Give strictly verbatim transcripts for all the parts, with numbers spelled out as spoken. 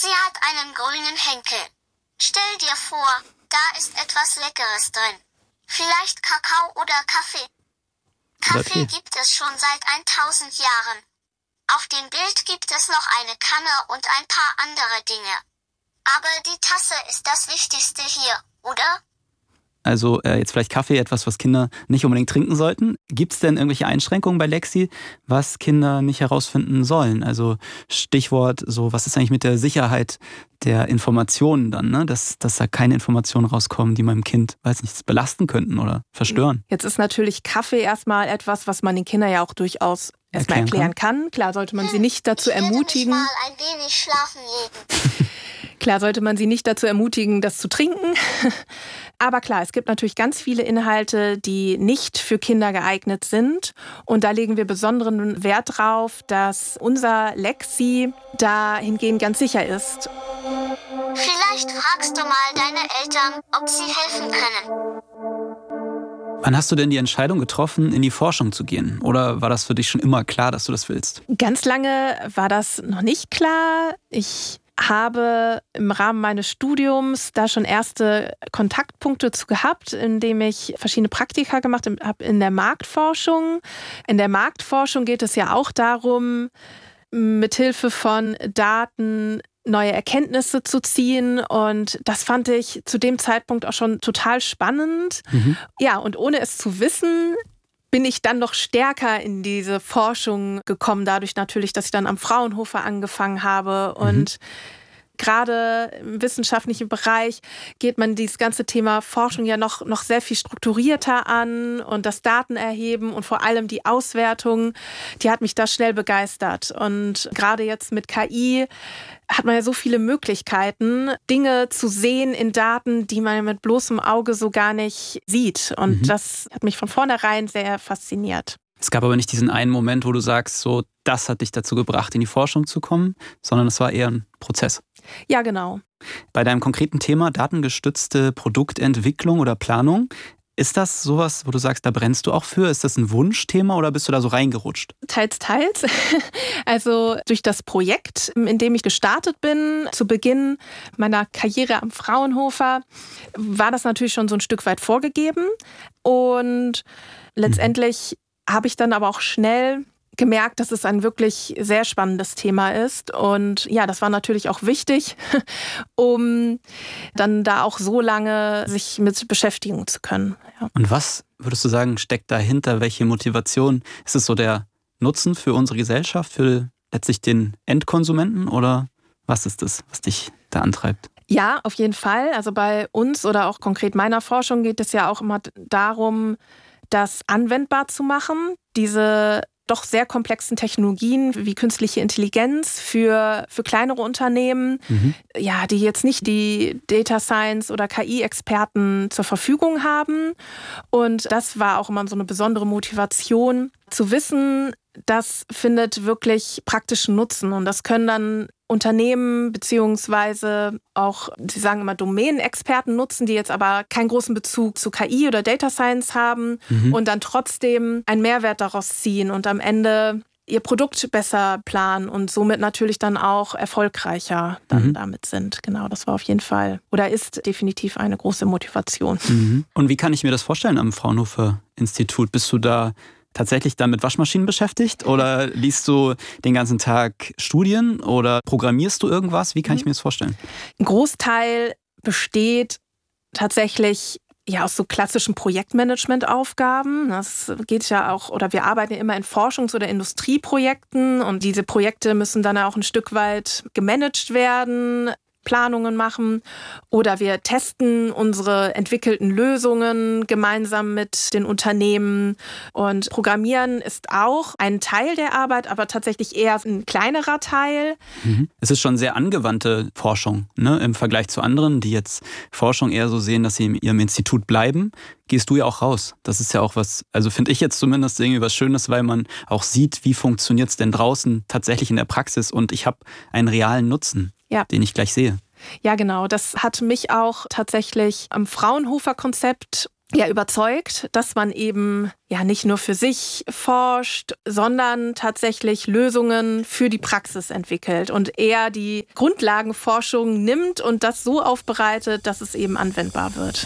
Sie hat einen grünen Henkel. Stell dir vor, da ist etwas Leckeres drin. Vielleicht Kakao oder Kaffee. Kaffee gibt es schon seit tausend Jahren. Auf dem Bild gibt es noch eine Kanne und ein paar andere Dinge. Aber die Tasse ist das Wichtigste hier, oder? Also äh, jetzt vielleicht Kaffee, etwas, was Kinder nicht unbedingt trinken sollten. Gibt es denn irgendwelche Einschränkungen bei Lexi, was Kinder nicht herausfinden sollen? Also Stichwort, so was ist eigentlich mit der Sicherheit der Informationen dann, ne? Dass, dass da keine Informationen rauskommen, die meinem Kind, weiß nicht, belasten könnten oder verstören. Jetzt ist natürlich Kaffee erstmal etwas, was man den Kindern ja auch durchaus erstmal erklären, erklären kann. kann. Klar sollte man sie nicht dazu ich ermutigen. Mich mal ein wenig schlafen legen. Klar sollte man sie nicht dazu ermutigen, das zu trinken. Aber klar, es gibt natürlich ganz viele Inhalte, die nicht für Kinder geeignet sind. Und da legen wir besonderen Wert drauf, dass unser Lexi da hingehend ganz sicher ist. Vielleicht fragst du mal deine Eltern, ob sie helfen können. Wann hast du denn die Entscheidung getroffen, in die Forschung zu gehen? Oder war das für dich schon immer klar, dass du das willst? Ganz lange war das noch nicht klar. Ich habe im Rahmen meines Studiums da schon erste Kontaktpunkte zu gehabt, indem ich verschiedene Praktika gemacht habe in der Marktforschung. In der Marktforschung geht es ja auch darum, mithilfe von Daten neue Erkenntnisse zu ziehen, und das fand ich zu dem Zeitpunkt auch schon total spannend. Mhm. Ja, und ohne es zu wissen, bin ich dann noch stärker in diese Forschung gekommen, dadurch natürlich, dass ich dann am Fraunhofer angefangen habe. Und mhm. gerade im wissenschaftlichen Bereich geht man dieses ganze Thema Forschung ja noch, noch sehr viel strukturierter an, und das Datenerheben und vor allem die Auswertung, die hat mich da schnell begeistert. Und gerade jetzt mit K I hat man ja so viele Möglichkeiten, Dinge zu sehen in Daten, die man mit bloßem Auge so gar nicht sieht. Und mhm. das hat mich von vornherein sehr fasziniert. Es gab aber nicht diesen einen Moment, wo du sagst, so, das hat dich dazu gebracht, in die Forschung zu kommen, sondern es war eher ein Prozess. Ja, genau. Bei deinem konkreten Thema datengestützte Produktentwicklung oder Planung, ist das sowas, wo du sagst, da brennst du auch für? Ist das ein Wunschthema oder bist du da so reingerutscht? Teils, teils. Also durch das Projekt, in dem ich gestartet bin, zu Beginn meiner Karriere am Fraunhofer, war das natürlich schon so ein Stück weit vorgegeben. Und letztendlich mhm. habe ich dann aber auch schnell gemerkt, dass es ein wirklich sehr spannendes Thema ist. Und ja, das war natürlich auch wichtig, um dann da auch so lange sich mit beschäftigen zu können. Ja. Und was würdest du sagen, steckt dahinter? Welche Motivation? Ist es so der Nutzen für unsere Gesellschaft, für letztlich den Endkonsumenten? Oder was ist das, was dich da antreibt? Ja, auf jeden Fall. Also bei uns oder auch konkret meiner Forschung geht es ja auch immer darum, das anwendbar zu machen. Diese doch sehr komplexen Technologien wie künstliche Intelligenz für, für kleinere Unternehmen, mhm. ja, die jetzt nicht die Data Science oder K I-Experten zur Verfügung haben. Und das war auch immer so eine besondere Motivation, zu wissen, das findet wirklich praktischen Nutzen. Und das können dann Unternehmen beziehungsweise auch, sie sagen immer, Domänenexperten nutzen, die jetzt aber keinen großen Bezug zu K I oder Data Science haben mhm. und dann trotzdem einen Mehrwert daraus ziehen und am Ende ihr Produkt besser planen und somit natürlich dann auch erfolgreicher dann mhm. damit sind. Genau, das war auf jeden Fall oder ist definitiv eine große Motivation. Mhm. Und wie kann ich mir das vorstellen am Fraunhofer Institut? Bist du da tatsächlich dann mit Waschmaschinen beschäftigt oder liest du den ganzen Tag Studien oder programmierst du irgendwas? Wie kann ich mir das vorstellen? Ein Großteil besteht tatsächlich ja aus so klassischen Projektmanagement-Aufgaben. Das geht ja auch, oder wir arbeiten ja immer in Forschungs- oder Industrieprojekten und diese Projekte müssen dann auch ein Stück weit gemanagt werden, Planungen machen oder wir testen unsere entwickelten Lösungen gemeinsam mit den Unternehmen und Programmieren ist auch ein Teil der Arbeit, aber tatsächlich eher ein kleinerer Teil. Mhm. Es ist schon sehr angewandte Forschung, ne, im Vergleich zu anderen, die jetzt Forschung eher so sehen, dass sie in ihrem Institut bleiben. Gehst du ja auch raus. Das ist ja auch was, also finde ich jetzt zumindest irgendwie was Schönes, weil man auch sieht, wie funktioniert es denn draußen tatsächlich in der Praxis und ich habe einen realen Nutzen. Ja. Den ich gleich sehe. Ja, genau. Das hat mich auch tatsächlich am Fraunhofer-Konzept ja überzeugt, dass man eben ja nicht nur für sich forscht, sondern tatsächlich Lösungen für die Praxis entwickelt und eher die Grundlagenforschung nimmt und das so aufbereitet, dass es eben anwendbar wird.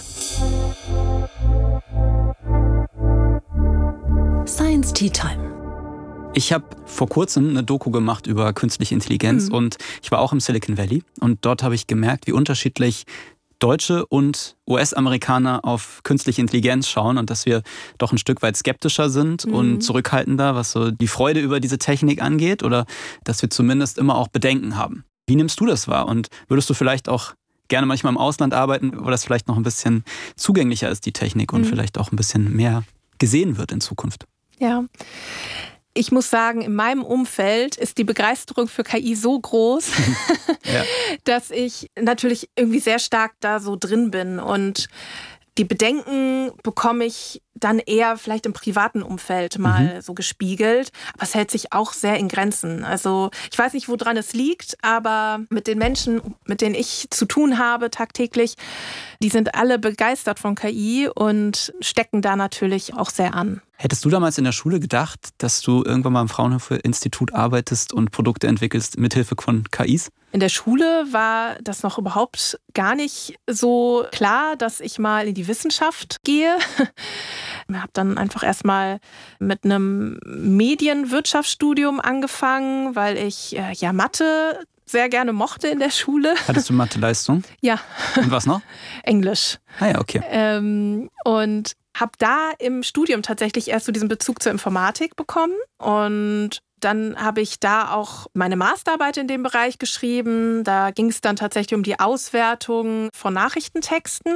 Science Tea Time. Ich habe vor kurzem eine Doku gemacht über künstliche Intelligenz mhm. und ich war auch im Silicon Valley und dort habe ich gemerkt, wie unterschiedlich Deutsche und U S-Amerikaner auf künstliche Intelligenz schauen und dass wir doch ein Stück weit skeptischer sind mhm. und zurückhaltender, was so die Freude über diese Technik angeht oder dass wir zumindest immer auch Bedenken haben. Wie nimmst du das wahr und würdest du vielleicht auch gerne manchmal im Ausland arbeiten, wo das vielleicht noch ein bisschen zugänglicher ist, die Technik und mhm. vielleicht auch ein bisschen mehr gesehen wird in Zukunft? Ja. Ich muss sagen, in meinem Umfeld ist die Begeisterung für K I so groß, ja. dass ich natürlich irgendwie sehr stark da so drin bin. Und die Bedenken bekomme ich dann eher vielleicht im privaten Umfeld mal mhm. so gespiegelt. Aber es hält sich auch sehr in Grenzen. Also ich weiß nicht, woran es liegt, aber mit den Menschen, mit denen ich zu tun habe tagtäglich, die sind alle begeistert von K I und stecken da natürlich auch sehr an. Hättest du damals in der Schule gedacht, dass du irgendwann mal im Fraunhofer-Institut arbeitest und Produkte entwickelst mithilfe von K Is? In der Schule war das noch überhaupt gar nicht so klar, dass ich mal in die Wissenschaft gehe. Ich habe dann einfach erstmal mit einem Medienwirtschaftsstudium angefangen, weil ich äh, ja Mathe sehr gerne mochte in der Schule. Hattest du Mathe-Leistung? Ja. Und was noch? Englisch. Ah ja, okay. Ähm, und habe da im Studium tatsächlich erst so diesen Bezug zur Informatik bekommen und dann habe ich da auch meine Masterarbeit in dem Bereich geschrieben. Da ging es dann tatsächlich um die Auswertung von Nachrichtentexten.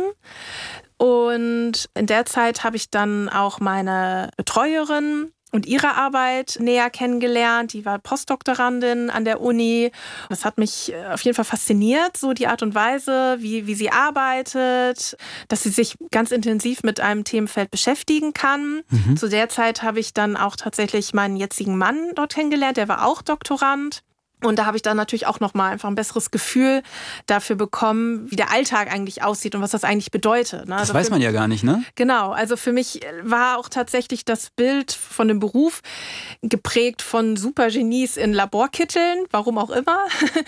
Und in der Zeit habe ich dann auch meine Betreuerin und ihre Arbeit näher kennengelernt. Die war Postdoktorandin an der Uni. Das hat mich auf jeden Fall fasziniert, so die Art und Weise, wie, wie sie arbeitet, dass sie sich ganz intensiv mit einem Themenfeld beschäftigen kann. Mhm. Zu der Zeit habe ich dann auch tatsächlich meinen jetzigen Mann dort kennengelernt. Der war auch Doktorand. Und da habe ich dann natürlich auch nochmal einfach ein besseres Gefühl dafür bekommen, wie der Alltag eigentlich aussieht und was das eigentlich bedeutet. Das also weiß man ja gar nicht, ne? Genau, also für mich war auch tatsächlich das Bild von dem Beruf geprägt von Supergenies in Laborkitteln, warum auch immer.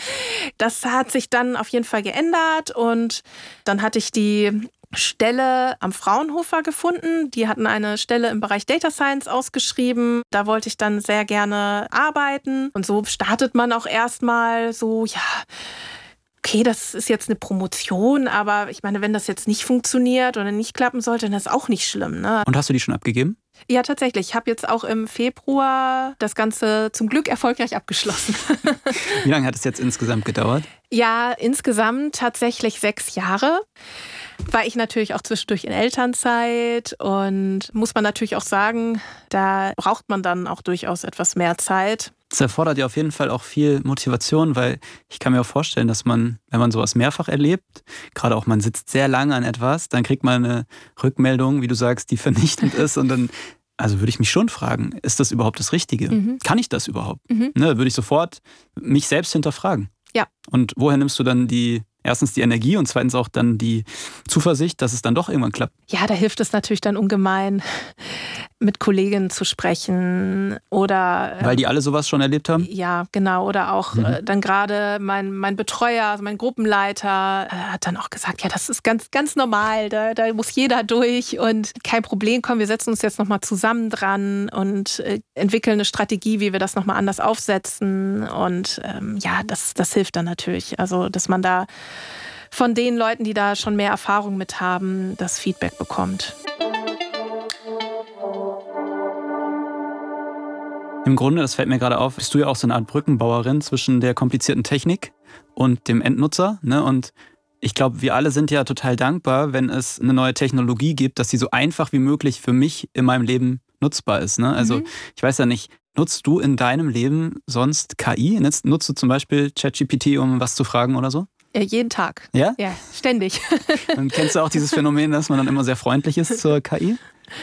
Das hat sich dann auf jeden Fall geändert und dann hatte ich die Stelle am Fraunhofer gefunden. Die hatten eine Stelle im Bereich Data Science ausgeschrieben. Da wollte ich dann sehr gerne arbeiten. Und so startet man auch erstmal so, ja, okay, das ist jetzt eine Promotion, aber ich meine, wenn das jetzt nicht funktioniert oder nicht klappen sollte, dann ist auch nicht schlimm, ne? Und hast du die schon abgegeben? Ja, tatsächlich. Ich habe jetzt auch im Februar das Ganze zum Glück erfolgreich abgeschlossen. Wie lange hat es jetzt insgesamt gedauert? Ja, insgesamt tatsächlich sechs Jahre. War ich natürlich auch zwischendurch in Elternzeit und muss man natürlich auch sagen, da braucht man dann auch durchaus etwas mehr Zeit. Das erfordert ja auf jeden Fall auch viel Motivation, weil ich kann mir auch vorstellen, dass man, wenn man sowas mehrfach erlebt, gerade auch man sitzt sehr lange an etwas, dann kriegt man eine Rückmeldung, wie du sagst, die vernichtend ist und dann, also würde ich mich schon fragen, ist das überhaupt das Richtige? Mhm. Kann ich das überhaupt? Mhm. Ne, würde ich sofort mich selbst hinterfragen. Ja. Und woher nimmst du dann die erstens die Energie und zweitens auch dann die Zuversicht, dass es dann doch irgendwann klappt? Ja, da hilft es natürlich dann ungemein, mit Kolleginnen zu sprechen oder... Weil die alle sowas schon erlebt haben? Ja, genau. Oder auch mhm. äh, dann gerade mein, mein Betreuer, also mein Gruppenleiter, äh, hat dann auch gesagt, ja, das ist ganz, ganz normal, da, da muss jeder durch und kein Problem, komm, wir setzen uns jetzt nochmal zusammen dran und äh, entwickeln eine Strategie, wie wir das nochmal anders aufsetzen und ähm, ja, das, das hilft dann natürlich. Also, dass man da von den Leuten, die da schon mehr Erfahrung mit haben, das Feedback bekommt. Im Grunde, das fällt mir gerade auf, bist du ja auch so eine Art Brückenbauerin zwischen der komplizierten Technik und dem Endnutzer. Ne? Und ich glaube, wir alle sind ja total dankbar, wenn es eine neue Technologie gibt, dass sie so einfach wie möglich für mich in meinem Leben nutzbar ist. Ne? Also mhm. ich weiß ja nicht, nutzt du in deinem Leben sonst K I? Nutzt, nutzt du zum Beispiel ChatGPT, um was zu fragen oder so? Ja, jeden Tag. Ja? Ja, ständig. Und kennst du auch dieses Phänomen, dass man dann immer sehr freundlich ist zur K I?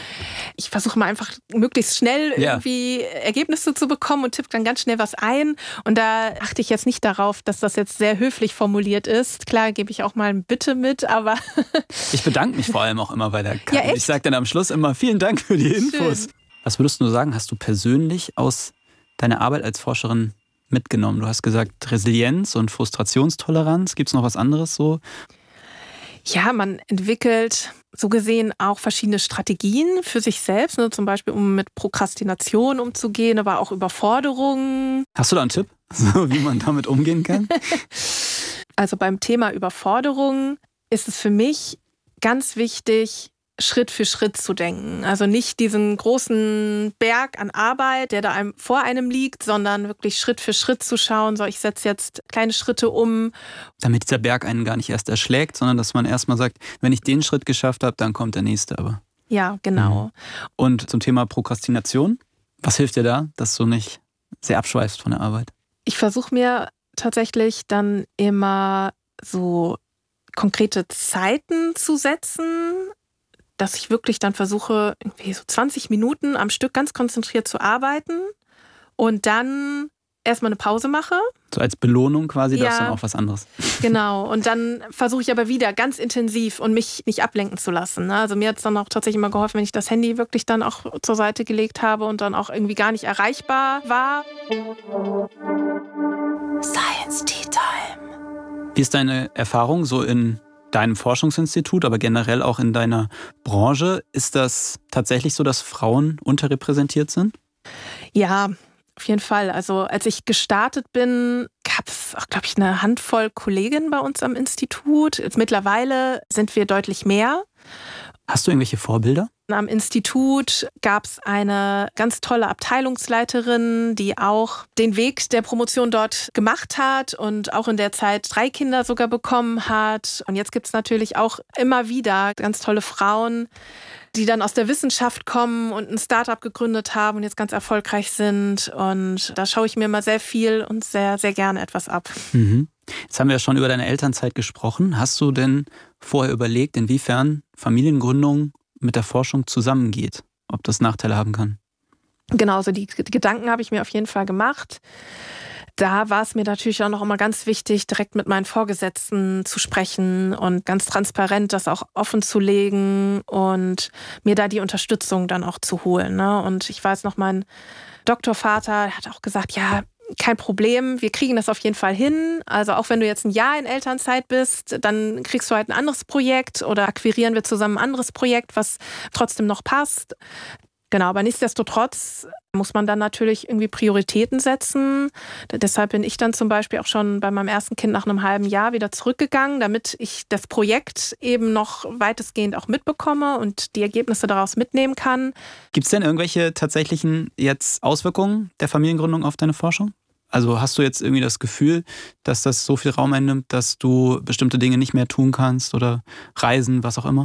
ich versuche mal einfach möglichst schnell Ja. irgendwie Ergebnisse zu bekommen und tippe dann ganz schnell was ein. Und da achte ich jetzt nicht darauf, dass das jetzt sehr höflich formuliert ist. Klar gebe ich auch mal ein Bitte mit, aber... Ich bedanke mich vor allem auch immer bei der K I. Ja, echt? Ich sage dann am Schluss immer vielen Dank für die Infos. Schön. Was würdest du sagen, hast du persönlich aus deiner Arbeit als Forscherin mitgenommen? Du hast gesagt Resilienz und Frustrationstoleranz. Gibt es noch was anderes so? Ja, man entwickelt so gesehen auch verschiedene Strategien für sich selbst, ne? Zum Beispiel um mit Prokrastination umzugehen, aber auch Überforderungen. Hast du da einen Tipp, so wie man damit umgehen kann? Also beim Thema Überforderung ist es für mich ganz wichtig, Schritt für Schritt zu denken. Also nicht diesen großen Berg an Arbeit, der da einem, vor einem liegt, sondern wirklich Schritt für Schritt zu schauen, so ich setze jetzt kleine Schritte um. Damit dieser Berg einen gar nicht erst erschlägt, sondern dass man erstmal sagt, wenn ich den Schritt geschafft habe, dann kommt der nächste aber. Ja, genau. Mhm. Und zum Thema Prokrastination, was hilft dir da, dass du nicht sehr abschweifst von der Arbeit? Ich versuche mir tatsächlich dann immer so konkrete Zeiten zu setzen, dass ich wirklich dann versuche, irgendwie so zwanzig Minuten am Stück ganz konzentriert zu arbeiten und dann erstmal eine Pause mache. So als Belohnung quasi, Ja. darfst du dann auch was anderes. Genau. Und dann versuche ich aber wieder ganz intensiv und mich nicht ablenken zu lassen. Also mir hat es dann auch tatsächlich immer geholfen, wenn ich das Handy wirklich dann auch zur Seite gelegt habe und dann auch irgendwie gar nicht erreichbar war. Science Tea Time. Wie ist deine Erfahrung so in deinem Forschungsinstitut, aber generell auch in deiner Branche? Ist das tatsächlich so, dass Frauen unterrepräsentiert sind? Ja, auf jeden Fall. Also als ich gestartet bin, gab es auch, glaube ich, eine Handvoll Kolleginnen bei uns am Institut. Jetzt mittlerweile sind wir deutlich mehr. Hast du irgendwelche Vorbilder? Am Institut gab es eine ganz tolle Abteilungsleiterin, die auch den Weg der Promotion dort gemacht hat und auch in der Zeit drei Kinder sogar bekommen hat. Und jetzt gibt es natürlich auch immer wieder ganz tolle Frauen, die dann aus der Wissenschaft kommen und ein Startup gegründet haben und jetzt ganz erfolgreich sind. Und da schaue ich mir immer sehr viel und sehr, sehr gerne etwas ab. Mhm. Jetzt haben wir ja schon über deine Elternzeit gesprochen. Hast du denn vorher überlegt, inwiefern Familiengründung mit der Forschung zusammengeht? Ob das Nachteile haben kann? Genau, also die Gedanken habe ich mir auf jeden Fall gemacht. Da war es mir natürlich auch noch immer ganz wichtig, direkt mit meinen Vorgesetzten zu sprechen und ganz transparent das auch offen zu legen und mir da die Unterstützung dann auch zu holen. Ne? Und ich weiß noch, mein Doktorvater hat auch gesagt, ja, kein Problem, wir kriegen das auf jeden Fall hin. Also auch wenn du jetzt ein Jahr in Elternzeit bist, dann kriegst du halt ein anderes Projekt oder akquirieren wir zusammen ein anderes Projekt, was trotzdem noch passt. Genau, aber nichtsdestotrotz muss man dann natürlich irgendwie Prioritäten setzen. Deshalb bin ich dann zum Beispiel auch schon bei meinem ersten Kind nach einem halben Jahr wieder zurückgegangen, damit ich das Projekt eben noch weitestgehend auch mitbekomme und die Ergebnisse daraus mitnehmen kann. Gibt es denn irgendwelche tatsächlichen jetzt Auswirkungen der Familiengründung auf deine Forschung? Also hast du jetzt irgendwie das Gefühl, dass das so viel Raum einnimmt, dass du bestimmte Dinge nicht mehr tun kannst oder reisen, was auch immer?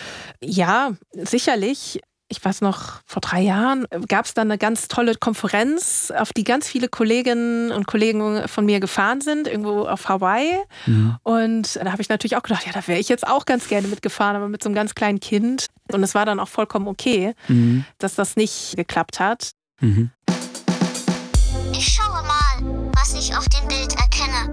Ja, sicherlich. Ich weiß noch, vor drei Jahren gab es dann eine ganz tolle Konferenz, auf die ganz viele Kolleginnen und Kollegen von mir gefahren sind, irgendwo auf Hawaii. Mhm. Und da habe ich natürlich auch gedacht, ja, da wäre ich jetzt auch ganz gerne mitgefahren, aber mit so einem ganz kleinen Kind. Und es war dann auch vollkommen okay, mhm. dass das nicht geklappt hat. Mhm. Ich schaue mal, was ich auf dem Bild erkenne.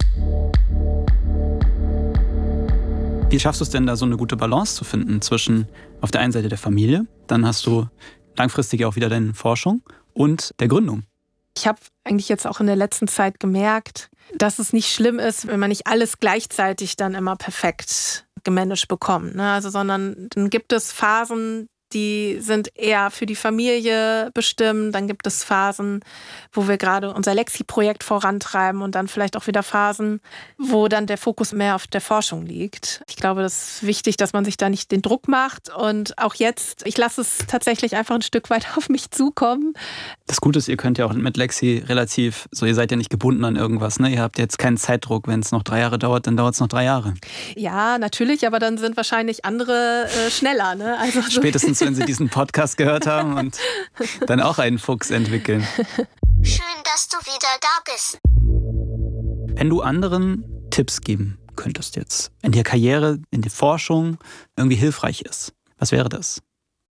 Wie schaffst du es denn, da so eine gute Balance zu finden zwischen auf der einen Seite der Familie, dann hast du langfristig auch wieder deine Forschung und der Gründung? Ich habe eigentlich jetzt auch in der letzten Zeit gemerkt, dass es nicht schlimm ist, wenn man nicht alles gleichzeitig dann immer perfekt gemanagt bekommt. Ne? Also, sondern dann gibt es Phasen, die sind eher für die Familie bestimmt. Dann gibt es Phasen, wo wir gerade unser Lexi-Projekt vorantreiben und dann vielleicht auch wieder Phasen, wo dann der Fokus mehr auf der Forschung liegt. Ich glaube, das ist wichtig, dass man sich da nicht den Druck macht. Und auch jetzt, ich lasse es tatsächlich einfach ein Stück weit auf mich zukommen. Das Gute ist, ihr könnt ja auch mit Lexi relativ, so ihr seid ja nicht gebunden an irgendwas, ne? Ihr habt jetzt keinen Zeitdruck. Wenn es noch drei Jahre dauert, dann dauert es noch drei Jahre. Ja, natürlich, aber dann sind wahrscheinlich andere äh, schneller. Ne? Also so spätestens, wenn sie diesen Podcast gehört haben und dann auch einen Fuchs entwickeln. Schön, dass du wieder da bist. Wenn du anderen Tipps geben könntest jetzt, in der Karriere, in der Forschung irgendwie hilfreich ist, was wäre das?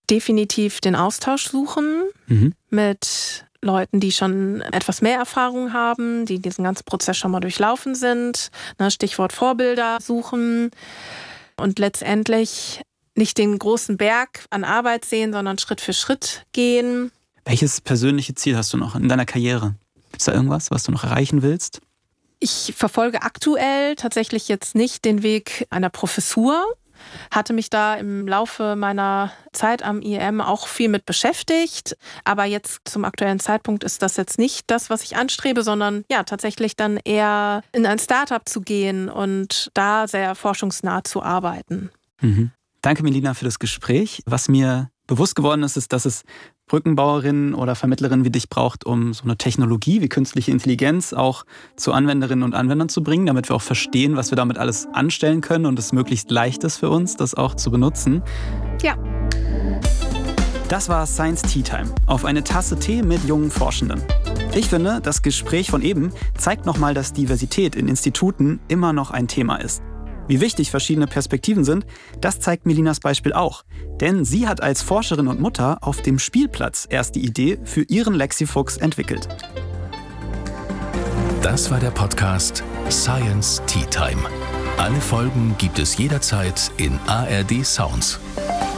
definitiv den Austausch suchen mhm. mit Leuten, die schon etwas mehr Erfahrung haben, die diesen ganzen Prozess schon mal durchlaufen sind. Stichwort Vorbilder suchen und letztendlich nicht den großen Berg an Arbeit sehen, sondern Schritt für Schritt gehen. Welches persönliche Ziel hast du noch in deiner Karriere? Gibt es da irgendwas, was du noch erreichen willst? Ich verfolge aktuell tatsächlich jetzt nicht den Weg einer Professur. Hatte mich da im Laufe meiner Zeit am I E M auch viel mit beschäftigt. Aber jetzt zum aktuellen Zeitpunkt ist das jetzt nicht das, was ich anstrebe, sondern ja, tatsächlich dann eher in ein Startup zu gehen und da sehr forschungsnah zu arbeiten. Mhm. Danke, Melina, für das Gespräch. Was mir bewusst geworden ist, ist, dass es Brückenbauerinnen oder Vermittlerinnen wie dich braucht, um so eine Technologie wie künstliche Intelligenz auch zu Anwenderinnen und Anwendern zu bringen, damit wir auch verstehen, was wir damit alles anstellen können und es möglichst leicht ist für uns, das auch zu benutzen. Ja. Das war Science Tea Time, auf eine Tasse Tee mit jungen Forschenden. Ich finde, das Gespräch von eben zeigt nochmal, dass Diversität in Instituten immer noch ein Thema ist. Wie wichtig verschiedene Perspektiven sind, das zeigt Melinas Beispiel auch. Denn sie hat als Forscherin und Mutter auf dem Spielplatz erst die Idee für ihren Lexifuchs entwickelt. Das war der Podcast Science Tea Time. Alle Folgen gibt es jederzeit in A R D Sounds.